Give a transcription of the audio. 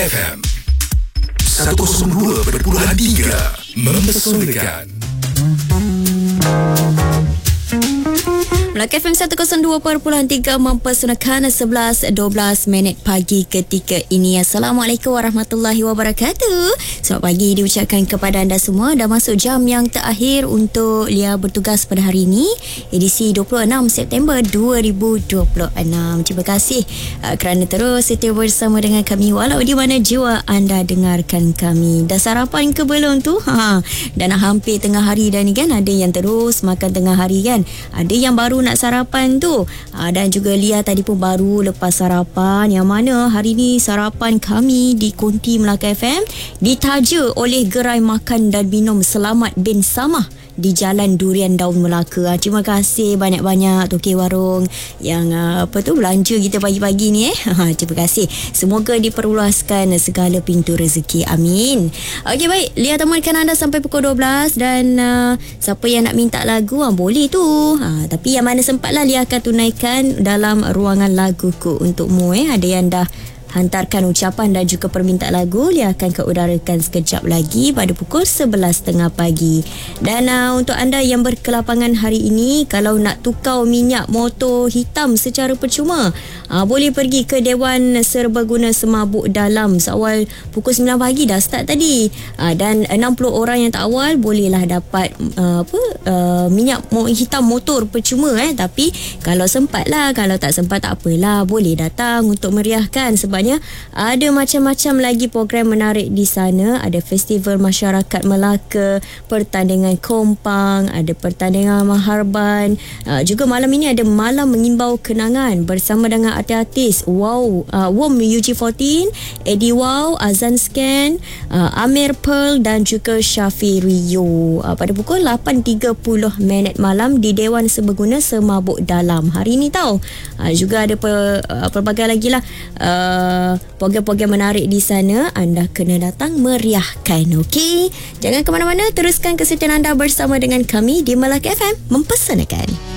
FM 102.3 mempersonakan. Melaka FM 102.3 mempersonakkan 11.12 minit pagi ketika ini. Assalamualaikum warahmatullahi wabarakatuh. Selamat pagi diucapkan kepada anda semua. Dah masuk jam yang terakhir untuk Lia bertugas pada hari ini, edisi 26 September 2026. Terima kasih kerana terus setia bersama dengan kami walau di mana jua anda dengarkan kami. Dah sarapan ke belum tu? Dah nak hampir tengah hari dah ni kan. Ada yang terus makan tengah hari kan. Ada yang baru nak sarapan tu. Dan juga Lia tadi pun baru lepas sarapan, yang mana hari ni sarapan kami di Konti Melaka FM ditaja oleh gerai makan dan minum Selamat bin Samah di Jalan Durian Daun Melaka. Terima kasih banyak-banyak tokey warung yang belanja kita pagi-pagi ni terima kasih. Semoga diperluaskan segala pintu rezeki. Amin. Okey, baik. Lia temankan anda sampai pukul 12 dan siapa yang nak minta lagu boleh tu. Tapi yang mana sempatlah Lia akan tunaikan dalam ruangan laguku untukmu. Ada yang dah hantarkan ucapan dan juga permintaan lagu, Lia akan keudarakan sekejap lagi pada pukul 11.30 pagi. Dan untuk anda yang berkelapangan hari ini, kalau nak tukar minyak motor hitam secara percuma, boleh pergi ke Dewan Serbaguna Semabuk Dalam. Seawal pukul 9 pagi dah start tadi. Dan 60 orang yang tak awal bolehlah dapat minyak hitam motor percuma. Tapi kalau sempat lah, kalau tak sempat tak apalah, boleh datang untuk meriahkan. Sebab ada macam-macam lagi program menarik di sana. Ada Festival Masyarakat Melaka, pertandingan kompang, ada pertandingan maharban. Juga malam ini ada Malam Mengimbau Kenangan bersama dengan artis WOM UG14, Eddie Wow, Azan Scan, Amir Pearl dan juga Syafi Rio pada pukul 8.30 minit malam di Dewan Serbaguna Semabuk Dalam hari ini tau. Juga ada pelbagai lagi lah program-program menarik di sana. Anda kena datang meriahkan. Okey, jangan ke mana-mana, teruskan kesetiaan anda bersama dengan kami di Melaka FM mempersanakan.